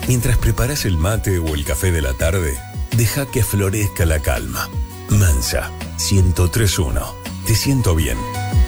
Mientras preparas el mate o el café de la tarde, deja que florezca la calma. Mansa, 103.1. Te siento bien.